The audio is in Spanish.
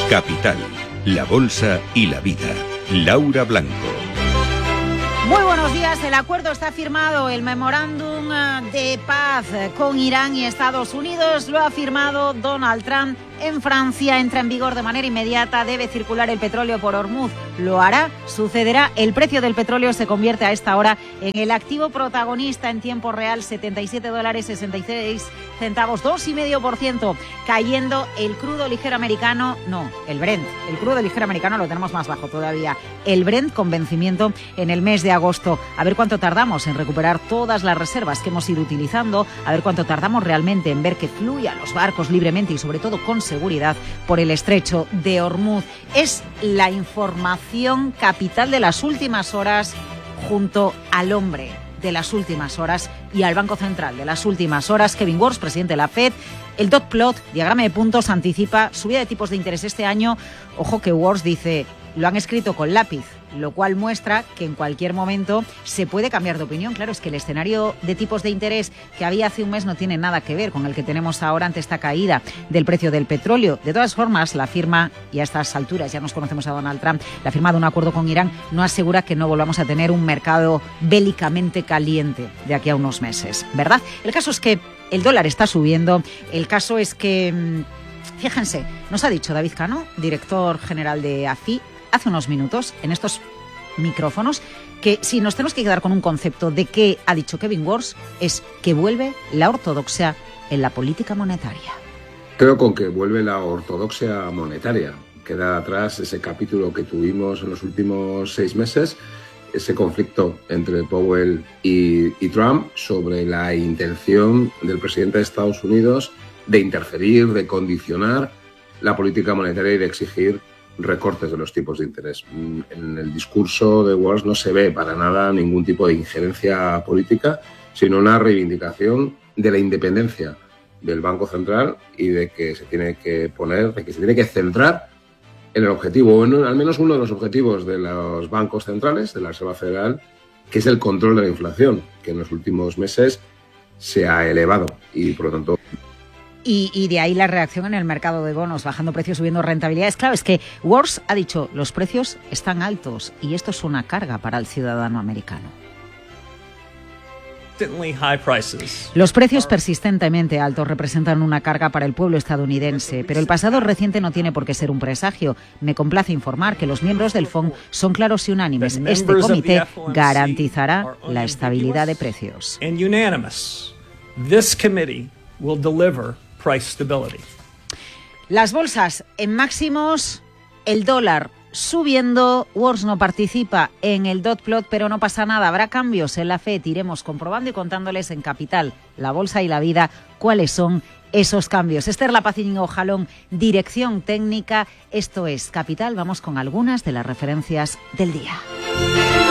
Capital, la bolsa y la vida. Laura Blanco. Muy buenos días. El acuerdo está firmado. El memorándum de paz con Irán y Estados Unidos lo ha firmado Donald Trump. En Francia entra en vigor de manera inmediata. Debe circular el petróleo por Hormuz. Lo hará, sucederá. El precio del petróleo se convierte a esta hora en el activo protagonista en tiempo real. $77.66, 2,5%. Cayendo el crudo ligero americano, no, el Brent. El crudo ligero americano lo tenemos más bajo todavía. El Brent con vencimiento en el mes de agosto. A ver cuánto tardamos en recuperar todas las reservas que hemos ido utilizando. A ver cuánto tardamos realmente en ver que fluyan los barcos libremente y sobre todo con seguridad por el estrecho de Hormuz. Es la información capital de las últimas horas junto al hombre de las últimas horas y al Banco Central de las últimas horas. Kevin Warsh, presidente de la Fed. El dot plot, diagrama de puntos, anticipa subida de tipos de interés este año. Ojo que Warsh dice, lo han escrito con lápiz, lo cual muestra que en cualquier momento se puede cambiar de opinión. Claro, es que el escenario de tipos de interés que había hace un mes no tiene nada que ver con el que tenemos ahora ante esta caída del precio del petróleo. De todas formas, la firma, y a estas alturas ya nos conocemos a Donald Trump, la firma de un acuerdo con Irán no asegura que no volvamos a tener un mercado bélicamente caliente de aquí a unos meses, ¿verdad? El caso es que el dólar está subiendo, el caso es que, fíjense, nos ha dicho David Cano, director general de AFI, hace unos minutos, en estos micrófonos, que si nos tenemos que quedar con un concepto de qué ha dicho Kevin Warsh, es que vuelve la ortodoxia en la política monetaria. Creo con que vuelve la ortodoxia monetaria. Queda atrás ese capítulo que tuvimos en los últimos 6 meses, ese conflicto entre Powell y Trump sobre la intención del presidente de Estados Unidos de interferir, de condicionar la política monetaria y de exigir recortes de los tipos de interés. En el discurso de Warsh no se ve para nada ningún tipo de injerencia política, sino una reivindicación de la independencia del Banco Central y de que se tiene que centrar en el objetivo, o al menos uno de los objetivos de los bancos centrales, de la Reserva Federal, que es el control de la inflación, que en los últimos meses se ha elevado y, por lo tanto, Y de ahí la reacción en el mercado de bonos, bajando precios, subiendo rentabilidades. Claro, es que Warsh ha dicho, los precios están altos y esto es una carga para el ciudadano americano. Los precios persistentemente altos representan una carga para el pueblo estadounidense, pero el pasado reciente no tiene por qué ser un presagio. Me complace informar que los miembros del FOMC son claros y unánimes. Este comité garantizará la estabilidad de precios. Will deliver price stability. Las bolsas en máximos, el dólar subiendo. Warsh no participa en el dot plot, pero no pasa nada. Habrá cambios en la Fed. Iremos comprobando y contándoles en Capital, la bolsa y la vida, cuáles son esos cambios. Esther Lapacingo Jalón, dirección técnica. Esto es Capital. Vamos con algunas de las referencias del día.